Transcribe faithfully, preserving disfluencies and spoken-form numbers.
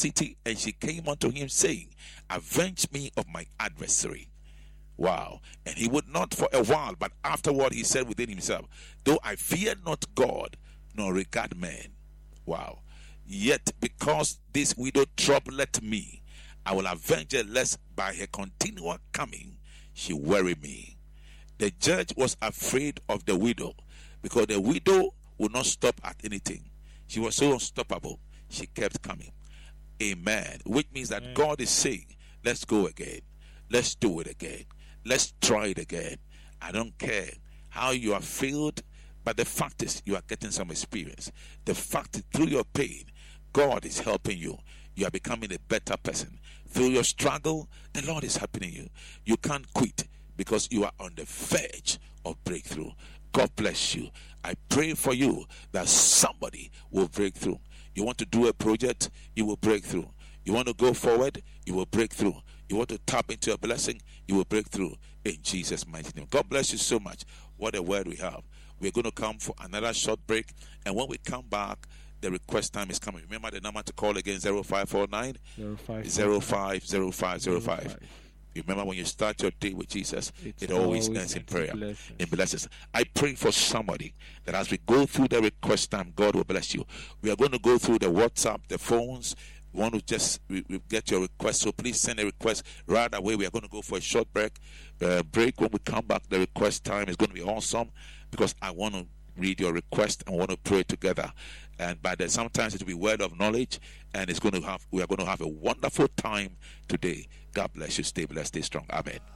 city, and she came unto him, saying, Avenge me of my adversary. Wow. And he would not for a while, but afterward he said within himself, Though I fear not God, nor regard man. Wow. Yet because this widow troubleth me, I will avenge her, lest by her continual coming she worry me. The judge was afraid of the widow, because the widow would not stop at anything. She was so unstoppable, she kept coming. Amen. Which means that Amen. God is saying, let's go again. Let's do it again. Let's try it again. I don't care how you are failed, but the fact is you are getting some experience. The fact is through your pain, God is helping you. You are becoming a better person. Through your struggle, the Lord is helping you. You can't quit because you are on the verge of breakthrough. God bless you. I pray for you that somebody will break through. You want to do a project, you will break through. You want to go forward, you will break through. You want to tap into a blessing, you will break through in Jesus' mighty name. God bless you so much. What a word we have. We're going to come for another short break, and when we come back, the request time is coming. Remember the number to call again, zero five four nine, zero five zero five zero five. Remember, when you start your day with Jesus, it's it always, always ends in prayer, blessings. in blessings. I pray for somebody that as we go through the request time, God will bless you. We are going to go through the WhatsApp, the phones. We want to just we, we get your request, so please send a request right away. We are going to go for a short break. Uh, break. When we come back, the request time is going to be awesome, because I want to read your request and want to pray together. And by the sometimes it will be word of knowledge, and it's going to have we are going to have a wonderful time today. God bless you. Stay blessed. Stay strong. Amen.